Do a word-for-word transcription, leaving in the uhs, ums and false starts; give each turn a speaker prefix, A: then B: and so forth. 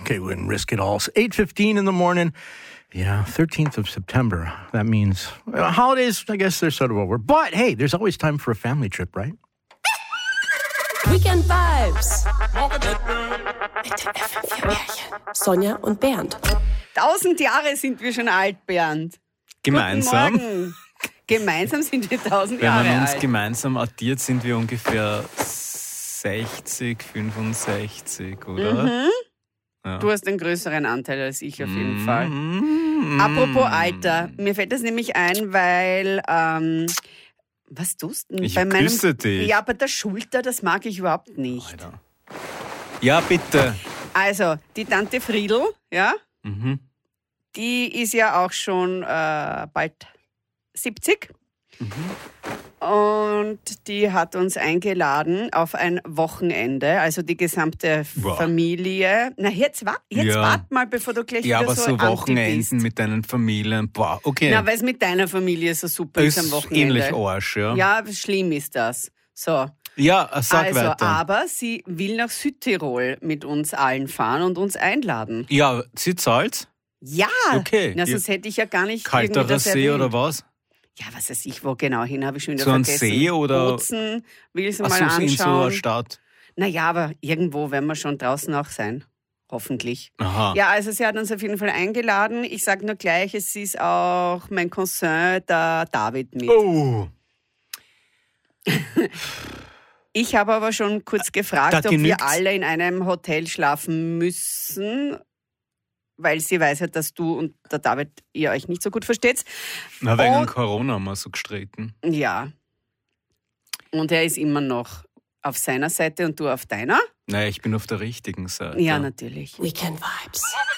A: Okay, we wouldn't risk it all. It's eight fifteen in the morning. Yeah, thirteenth of September. That means uh, holidays, I guess they're sort of over. But hey, there's always time for a family trip, right?
B: Weekend Vibes. Mit den F M vier Märchen. Sonja und Bernd.
C: Tausend Jahre sind wir schon alt, Bernd.
D: Gemeinsam.
C: Guten Morgen. Gemeinsam sind wir tausend
D: Wenn
C: Jahre
D: man uns
C: alt.
D: gemeinsam addiert, sind wir ungefähr sechzig, fünfundsechzig, oder?
C: Mhm.
D: Ja.
C: Du hast einen größeren Anteil als ich auf jeden
D: Mm.
C: Fall. Apropos Alter, mir fällt das nämlich ein, weil, ähm, was tust du denn?
D: Ich
C: Bei meinem,
D: küsse dich.
C: Ja, bei der Schulter, das mag ich überhaupt nicht.
D: Alter. Ja, bitte.
C: Also, die Tante Friedl, ja,
D: Mhm.
C: die ist ja auch schon äh, bald siebzig.
D: Mhm.
C: Und die hat uns eingeladen auf ein Wochenende, also die gesamte
D: Boah.
C: Familie. Na, jetzt, wa jetzt
D: Ja.
C: wart mal, bevor du gleich
D: Ja,
C: wieder
D: aber
C: so
D: so
C: anti
D: Wochenenden
C: bist.
D: mit deinen Familien, boah, okay.
C: Na, weil es mit deiner Familie so super ist,
D: ist
C: am Wochenende.
D: ähnlich Arsch, ja.
C: Ja, schlimm ist das. So,
D: Ja, sag
C: also,
D: weiter.
C: aber sie will nach Südtirol mit uns allen fahren und uns einladen.
D: Ja, sie zahlt?
C: Ja,
D: Okay.
C: na,
D: Ja.
C: sonst hätte ich ja gar nicht irgendwie
D: Kalterer
C: das
D: See
C: erwähnt.
D: oder was?
C: Ja, was weiß ich, wo genau hin, habe ich schon wieder
D: So ein
C: vergessen.
D: See oder-
C: Bozen, will ich es
D: Ach
C: mal
D: so, in so einer
C: anschauen.
D: Stadt.
C: Naja, aber irgendwo werden wir schon draußen auch sein. Hoffentlich.
D: Aha.
C: Ja, also sie hat uns auf jeden Fall eingeladen. Ich sage nur gleich, es ist auch mein Cousin, der David, mit.
D: Oh.
C: Ich habe aber schon kurz
D: Da
C: gefragt, ob wir
D: genügt's.
C: alle in einem Hotel schlafen müssen, weil sie weiß ja, dass du und der David ihr euch nicht so gut versteht.
D: Na, wegen
C: Und-
D: Corona haben wir so gestritten.
C: Ja. Und er ist immer noch auf seiner Seite und du auf deiner?
D: Naja, ich bin auf der richtigen Seite.
C: Ja, natürlich.
B: Weekend Vibes.